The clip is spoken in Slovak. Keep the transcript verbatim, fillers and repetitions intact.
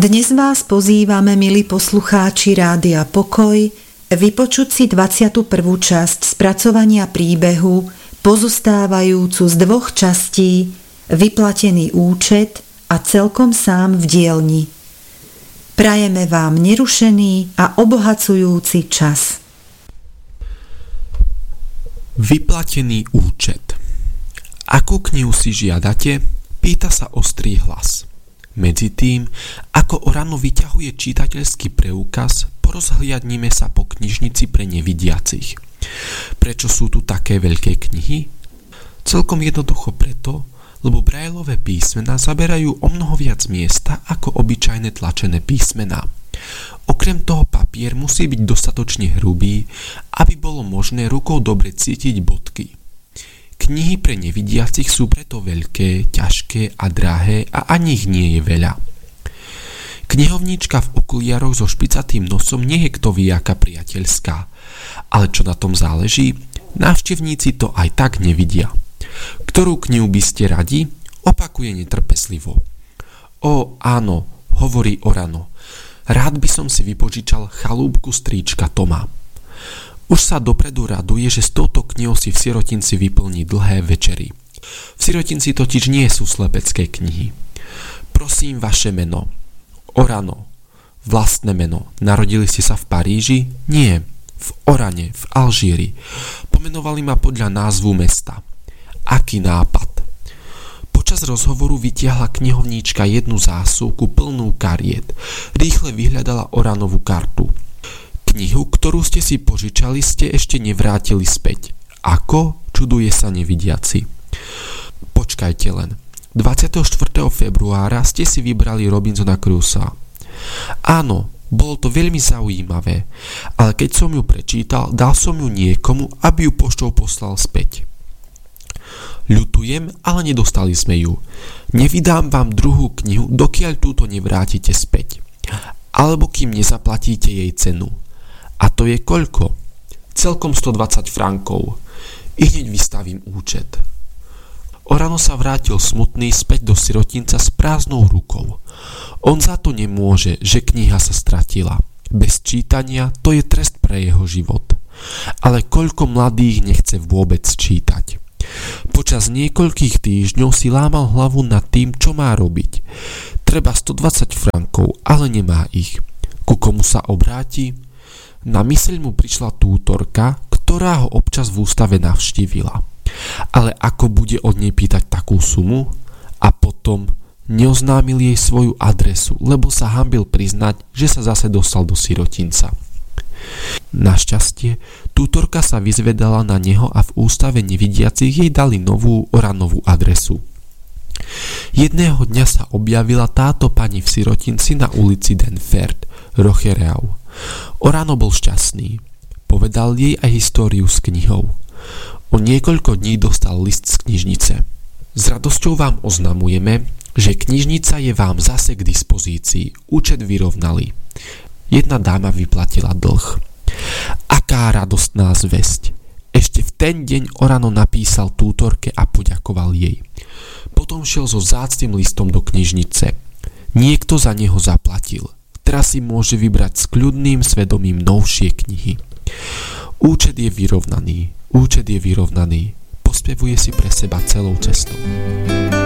Dnes vás pozývame, milí poslucháči Rádia Pokoj, vypočuť si dvadsiatu prvú časť spracovania príbehu pozostávajúcu z dvoch častí Vyplatený účet a Celkom sám v dielni. Prajeme vám nerušený a obohacujúci čas. Vyplatený účet. Akú knihu si žiadate? Pýta sa ostrý hlas. Medzi tým, ako Orano vyťahuje čitateľský preukaz, porozhliadnime sa po knižnici pre nevidiacich. Prečo sú tu také veľké knihy? Celkom jednoducho preto, lebo Braillové písmená zaberajú o mnoho viac miesta ako obyčajné tlačené písmená. Okrem toho papier musí byť dostatočne hrubý, aby bolo možné rukou dobre cítiť bodky. Knihy pre nevidiacich sú preto veľké, ťažké a drahé a ani ich nie je veľa. Knihovníčka v okuliaroch so špicatým nosom nie je kto vie aká priateľská, ale čo na tom záleží, návštevníci to aj tak nevidia. Ktorú knihu by ste radi? Opakuje netrpezlivo. Ó, áno, hovorí Orano. Rád by som si vypožičal Chalúbku strýčka Toma. Už sa dopredu raduje, že s touto knihou si v sirotinci vyplní dlhé večery. V sirotinci totiž nie sú slepecké knihy. Prosím, vaše meno. Orano. Vlastné meno. Narodili ste sa v Paríži? Nie. V Orane, v Alžíri. Pomenovali ma podľa názvu mesta. Aký nápad? Počas rozhovoru vytiahla knihovníčka jednu zásuvku plnú kariet. Rýchle vyhľadala Oranovú kartu. Knihu, ktorú ste si požičali, ste ešte nevrátili späť. Ako? Čuduje sa nevidiaci. Počkajte len. dvadsiateho štvrtého februára ste si vybrali Robinsona Crusoa. Áno, bolo to veľmi zaujímavé, ale keď som ju prečítal, dal som ju niekomu, aby ju poštou poslal späť. Ľutujem, ale nedostali sme ju. Nevydám vám druhú knihu, dokiaľ túto nevrátite späť. Alebo kým nezaplatíte jej cenu. A to je koľko? Celkom stodvadsať frankov. I hneď vystavím účet. Orano sa vrátil smutný späť do sirotinca s prázdnou rukou. On za to nemôže, že kniha sa stratila. Bez čítania to je trest pre jeho život. Ale koľko mladých nechce vôbec čítať. Počas niekoľkých týždňov si lámal hlavu nad tým, čo má robiť. Treba stodvadsať frankov, ale nemá ich. Ku komu sa obráti? Na myseľ mu prišla tútorka, ktorá ho občas v ústave navštívila. Ale ako bude od nej pýtať takú sumu? A potom neoznámil jej svoju adresu, lebo sa hanbil priznať, že sa zase dostal do sirotinca. Našťastie, tútorka sa vyzvedala na neho a v ústave nevidiacich jej dali novú Oranovú adresu. Jedného dňa sa objavila táto pani v sirotinci na ulici Denfert, Rochereau. Orano bol šťastný. Povedal jej aj históriu s knihou. O niekoľko dní dostal list z knižnice. S radosťou vám oznamujeme, že knižnica je vám zase k dispozícii. Účet vyrovnali. Jedna dáma vyplatila dlh. Aká radostná zvesť. Ešte v ten deň Orano napísal tútorke a poďakoval jej. Potom šiel so vzácnym listom do knižnice. Niekto za neho zaplatil. Teraz si môže vybrať s kľudným svedomím novšie knihy. Účet je vyrovnaný. Účet je vyrovnaný. Pospevuje si pre seba celou cestou.